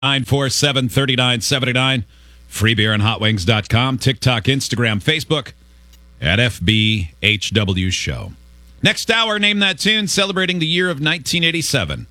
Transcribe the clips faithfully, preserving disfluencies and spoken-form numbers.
nine four seven, three nine seven nine. Free beer and hot wings dot com. TikTok, Instagram, Facebook at F B H W Show. Next hour, Name That Tune, celebrating the year of nineteen eighty-seven.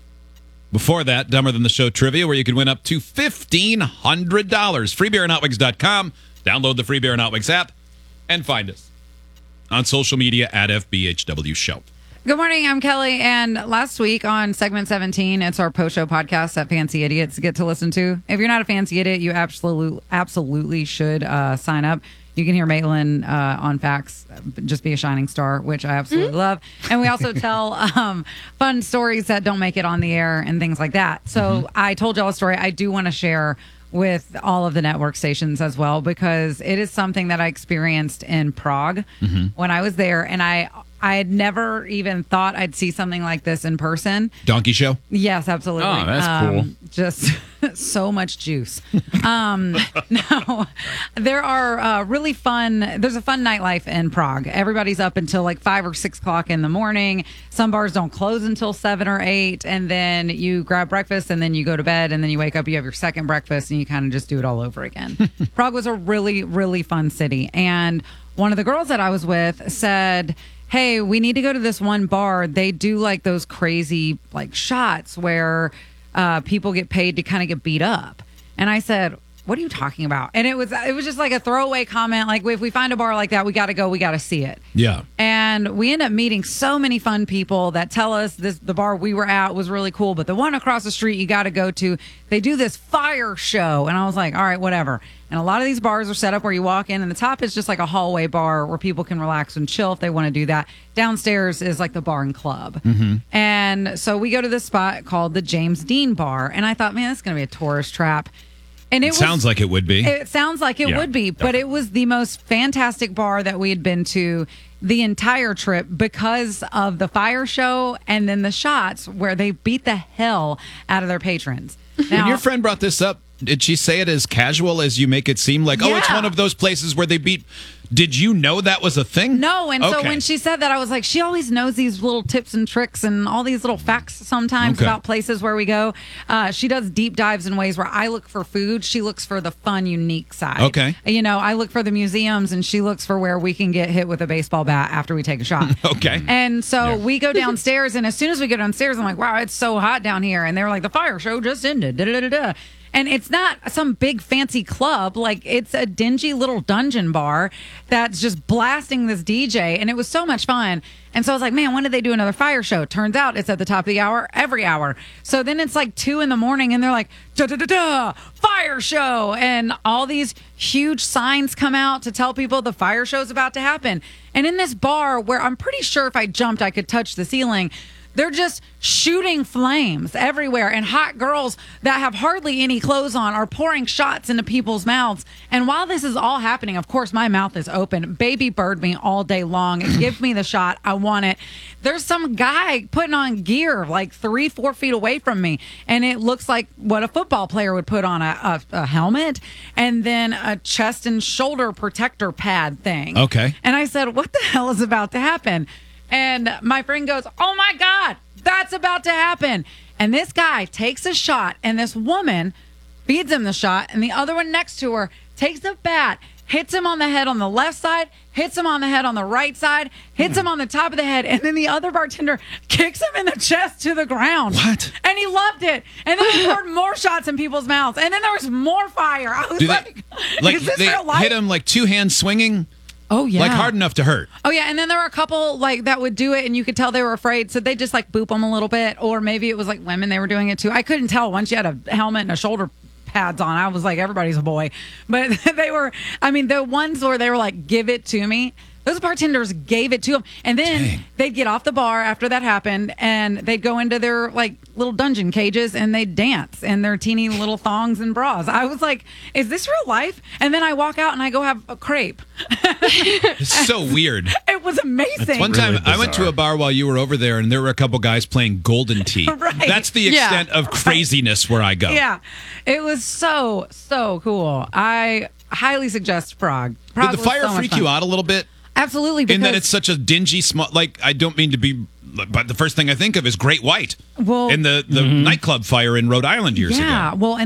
Before that, Dumber Than the Show trivia, where you can win up to fifteen hundred dollars. free beer and hot wings dot com. Download the Free Beer and Hot Wings app and find us on social media at F B H W Show. Good morning, I'm Kelly, and last week on segment seventeen, it's our post-show podcast that Fancy Idiots get to listen to. If you're not a Fancy Idiot, you absolutely absolutely should uh, sign up. You can hear Maitland uh, on Facts just be a shining star, which I absolutely mm-hmm. love. And we also tell um, fun stories that don't make it on the air and things like that. So mm-hmm. I told y'all a story I do want to share with all of the network stations as well, because it is something that I experienced in Prague mm-hmm. when I was there, and I I had never even thought I'd see something like this in person. Donkey show? Yes, absolutely. Oh, that's um, cool. Just so much juice. um, no, there are uh, really fun, there's a fun nightlife in Prague. Everybody's up until like five or six o'clock in the morning. Some bars don't close until seven or eight, and then you grab breakfast, and then you go to bed, and then you wake up, you have your second breakfast, and you kind of just do it all over again. Prague was a really, really fun city. And one of the girls that I was with said, hey, we need to go to this one bar. They do like those crazy like shots where uh, people get paid to kind of get beat up. And I said, what are you talking about? And it was it was just like a throwaway comment. Like, if we find a bar like that, we got to go. We got to see it. Yeah. And we end up meeting so many fun people that tell us this the bar we were at was really cool, but the one across the street you got to go to. They do this fire show. And I was like, all right, whatever. And a lot of these bars are set up where you walk in, and the top is just like a hallway bar where people can relax and chill if they want to do that. Downstairs is like the bar and club. Mm-hmm. And so we go to this spot called the James Dean Bar. And I thought, man, this is going to be a tourist trap. And it, it was, sounds like it would be. It sounds like it yeah, would be, but definitely. It was the most fantastic bar that we had been to the entire trip because of the fire show and then the shots where they beat the hell out of their patrons. Now, when your friend brought this up, did she say it as casual as you make it seem? Like, yeah. oh, it's one of those places where they beat... Did you know that was a thing? No, and okay. so when she said that, I was like, she always knows these little tips and tricks and all these little facts sometimes okay. about places where we go. Uh, she does deep dives in ways where I look for food. She looks for the fun, unique side. Okay. You know, I look for the museums, and she looks for where we can get hit with a baseball bat after we take a shot. okay. And so yeah. we go downstairs, and as soon as we go downstairs, I'm like, wow, it's so hot down here. And they're like, the fire show just ended. Da, da, da, da. And it's not some big fancy club. Like, it's a dingy little dungeon bar that's just blasting this D J. And it was so much fun. And so I was like, man, when did they do another fire show? Turns out it's at the top of the hour every hour. So then it's like two in the morning, and they're like, da da da da, fire show. And all these huge signs come out to tell people the fire show's about to happen. And in this bar where I'm pretty sure if I jumped, I could touch the ceiling, they're just shooting flames everywhere, and hot girls that have hardly any clothes on are pouring shots into people's mouths. And while this is all happening, of course, my mouth is open. Baby bird me all day long. Give me the shot. I want it. There's some guy putting on gear like three, four feet away from me, and it looks like what a football player would put on a, a, a helmet and then a chest and shoulder protector pad thing. Okay. And I said, what the hell is about to happen? And my friend goes, oh, my God, that's about to happen. And this guy takes a shot, and this woman feeds him the shot, and the other one next to her takes a bat, hits him on the head on the left side, hits him on the head on the right side, hits him on the top of the head, and then the other bartender kicks him in the chest to the ground. What? And he loved it. And then he poured more shots in people's mouths, and then there was more fire. I was Do like, they, like is this they real life? hit him like two hands swinging? Oh, yeah. Like hard enough to hurt. Oh, yeah. And then there were a couple like that would do it, and you could tell they were afraid. So they just like boop them a little bit. Or maybe it was like women, they were doing it too. I couldn't tell. Once you had a helmet and a shoulder pads on, I was like, everybody's a boy. But they were, I mean, the ones where they were like, give it to me. Those bartenders gave it to them. And then Dang. they'd get off the bar after that happened, and they'd go into their like little dungeon cages, and they'd dance in their teeny little thongs and bras. I was like, is this real life? And then I walk out and I go have a crepe. It's so weird. It was amazing. One Really time I went to a bar while you were over there, and there were a couple guys playing Golden Tee. Right. That's the Yeah. extent of craziness where I go. Yeah, it was so, so cool. I highly suggest Prague. Prague Did the was fire so much freak fun. you out a little bit? Absolutely. Because In that it's such a dingy, small... Like, I don't mean to be but the first thing I think of is Great White Well, in the, the nightclub fire in Rhode Island years ago. yeah. Well, and